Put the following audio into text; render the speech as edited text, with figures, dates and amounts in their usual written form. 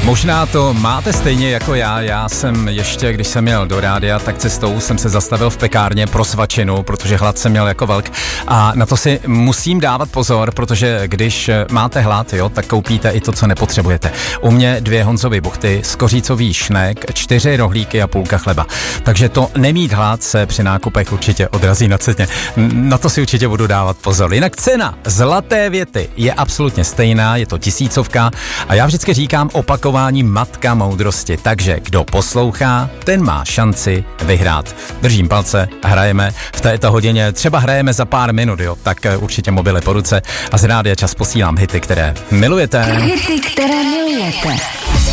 Možná to máte stejně jako já jsem ještě, když jsem jel do rádia, tak cestou jsem se zastavil v pekárně pro svačinu, protože hlad jsem měl jako velk a na to si musím dávat pozor, protože když máte hlad, jo, tak koupíte i to, co nepotřebujete. U mě 2 Honzovy buchty, skořicový šnek, 4 rohlíky a půlka chleba. Takže to nemít hlad se při nákupech určitě odrazí na ceně. Na to si určitě budu dávat pozor. Jinak cena Zlaté věty je absolutně stejná, je to 1000 a já vždycky říkám opakování matka moudrosti, takže kdo poslouchá, ten má šanci vyhrát. Držím palce, hrajeme v této hodině, třeba hrajeme za pár minut, jo, tak určitě mobily po ruce a z Rádia Čas posílám hity, které milujete. Hity, které milujete.